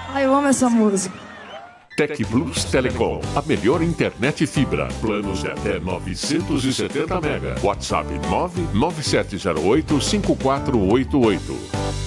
Ai, eu amo essa música. Tec Plus Telecom, a melhor internet fibra. Planos de até 970 mega. WhatsApp 997085488.